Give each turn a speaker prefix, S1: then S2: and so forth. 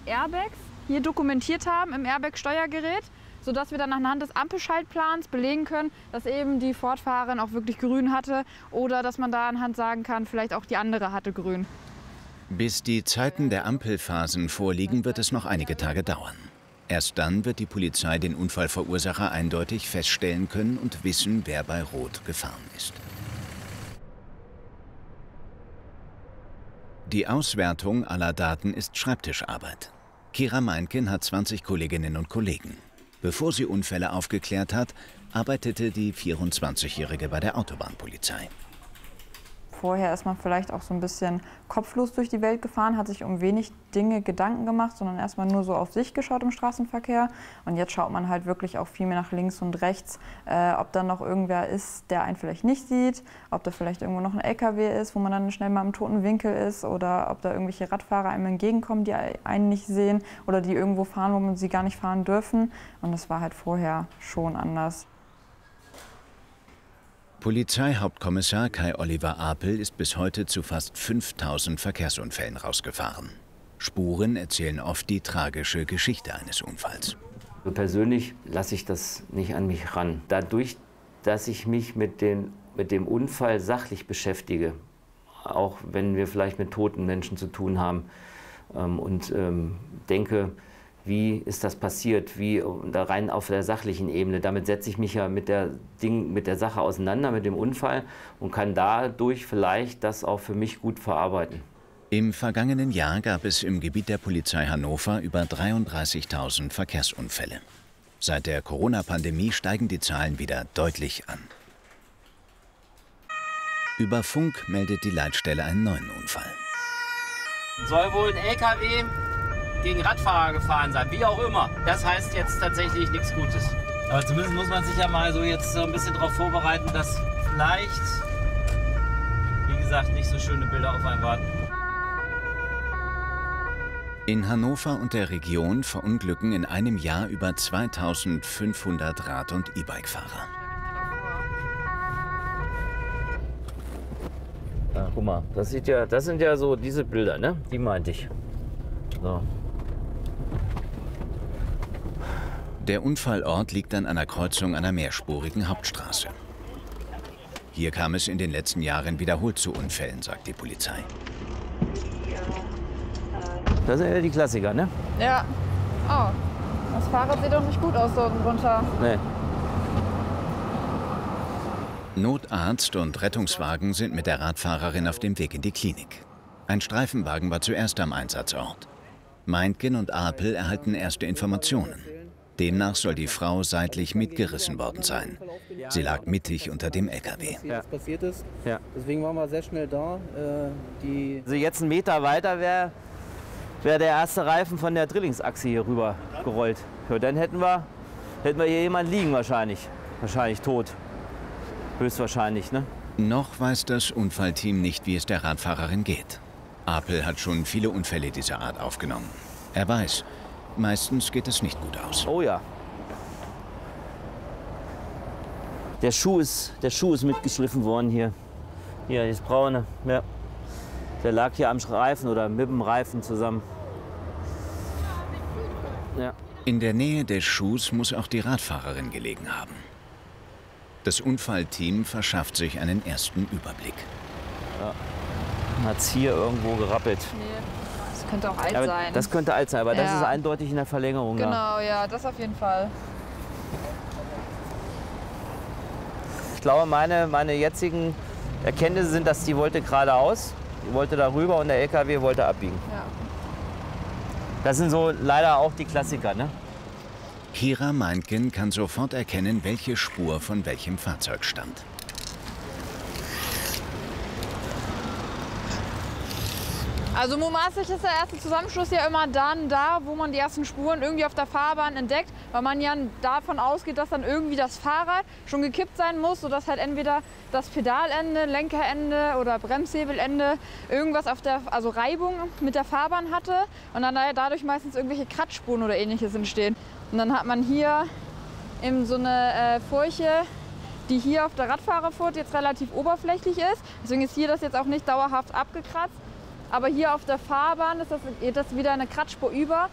S1: Airbags hier dokumentiert haben im Airbag-Steuergerät, sodass wir dann anhand des Ampelschaltplans belegen können, dass eben die Fortfahrerin auch wirklich grün hatte oder dass man da anhand sagen kann, vielleicht auch die andere hatte grün.
S2: Bis die Zeiten der Ampelphasen vorliegen, wird es noch einige Tage dauern. Erst dann wird die Polizei den Unfallverursacher eindeutig feststellen können und wissen, wer bei Rot gefahren ist. Die Auswertung aller Daten ist Schreibtischarbeit. Kira Meinken hat 20 Kolleginnen und Kollegen. Bevor sie Unfälle aufgeklärt hat, arbeitete die 24-Jährige bei der Autobahnpolizei.
S1: Vorher ist man vielleicht auch so ein bisschen kopflos durch die Welt gefahren, hat sich um wenig Dinge Gedanken gemacht, sondern erstmal nur so auf sich geschaut im Straßenverkehr. Und jetzt schaut man halt wirklich auch viel mehr nach links und rechts, ob da noch irgendwer ist, der einen vielleicht nicht sieht, ob da vielleicht irgendwo noch ein LKW ist, wo man dann schnell mal im toten Winkel ist, oder ob da irgendwelche Radfahrer einem entgegenkommen, die einen nicht sehen oder die irgendwo fahren, wo man sie gar nicht fahren dürfen. Und das war halt vorher schon anders.
S2: Polizeihauptkommissar Kai-Oliver Apel ist bis heute zu fast 5000 Verkehrsunfällen rausgefahren. Spuren erzählen oft die tragische Geschichte eines Unfalls.
S3: Persönlich lasse ich das nicht an mich ran. Dadurch, dass ich mich mit dem Unfall sachlich beschäftige, auch wenn wir vielleicht mit toten Menschen zu tun haben, und denke, wie ist das passiert, wie da rein auf der sachlichen Ebene. Damit setze ich mich ja mit der Sache auseinander, mit dem Unfall, und kann dadurch vielleicht das auch für mich gut verarbeiten.
S2: Im vergangenen Jahr gab es im Gebiet der Polizei Hannover über 33.000 Verkehrsunfälle. Seit der Corona-Pandemie steigen die Zahlen wieder deutlich an. Über Funk meldet die Leitstelle einen neuen Unfall.
S4: Soll wohl ein LKW gegen Radfahrer gefahren sein, wie auch immer. Das heißt jetzt tatsächlich nichts Gutes. Aber zumindest muss man sich ja mal so jetzt so ein bisschen darauf vorbereiten, dass vielleicht, wie gesagt, nicht so schöne Bilder auf einen warten.
S2: In Hannover und der Region verunglücken in einem Jahr über 2500 Rad- und E-Bike-Fahrer.
S3: Ja, guck mal, das sind ja so diese Bilder, ne? Die meinte ich. So.
S2: Der Unfallort liegt an einer Kreuzung einer mehrspurigen Hauptstraße. Hier kam es in den letzten Jahren wiederholt zu Unfällen, sagt die Polizei.
S3: Das sind ja die Klassiker, ne?
S1: Ja. Oh, das Fahrrad sieht doch nicht gut aus da unten drunter.
S3: Nee.
S2: Notarzt und Rettungswagen sind mit der Radfahrerin auf dem Weg in die Klinik. Ein Streifenwagen war zuerst am Einsatzort. Meinken und Apel erhalten erste Informationen. Demnach soll die Frau seitlich mitgerissen worden sein. Sie lag mittig unter dem LKW.
S5: Was passiert ist.
S3: Ja.
S5: Deswegen waren wir sehr schnell da.
S3: Also jetzt einen Meter weiter wäre der erste Reifen von der Drillingsachse hier rüber gerollt. Ja, dann hätten wir hier jemanden liegen wahrscheinlich. Wahrscheinlich tot. Höchstwahrscheinlich, ne?
S2: Noch weiß das Unfallteam nicht, wie es der Radfahrerin geht. Apel hat schon viele Unfälle dieser Art aufgenommen. Er weiß, meistens geht es nicht gut aus.
S3: Oh ja. Der Schuh ist mitgeschliffen worden hier. Hier, das braune. Ja. Der lag hier am Reifen oder mit dem Reifen zusammen. Ja.
S2: In der Nähe des Schuhs muss auch die Radfahrerin gelegen haben. Das Unfallteam verschafft sich einen ersten Überblick.
S3: Ja. Hat es hier irgendwo gerappelt.
S1: Nee, das könnte auch alt sein.
S3: Das könnte alt sein, aber das ist eindeutig in der Verlängerung.
S1: Genau, ja, das auf jeden Fall.
S3: Ich glaube, meine jetzigen Erkenntnisse sind, dass die wollte geradeaus, die wollte darüber und der LKW wollte abbiegen.
S1: Ja.
S3: Das sind so leider auch die Klassiker, ne?
S2: Kira Meinken kann sofort erkennen, welche Spur von welchem Fahrzeug stammt.
S1: Also mutmaßlich ist der erste Zusammenschluss ja immer dann da, wo man die ersten Spuren irgendwie auf der Fahrbahn entdeckt, weil man ja davon ausgeht, dass dann irgendwie das Fahrrad schon gekippt sein muss, sodass halt entweder das Pedalende, Lenkerende oder Bremshebelende irgendwas auf der, also Reibung mit der Fahrbahn hatte und dann dadurch meistens irgendwelche Kratzspuren oder ähnliches entstehen. Und dann hat man hier eben so eine Furche, die hier auf der Radfahrerfurt jetzt relativ oberflächlich ist. Deswegen ist hier das jetzt auch nicht dauerhaft abgekratzt. Aber hier auf der Fahrbahn ist das wieder eine Kratzspur über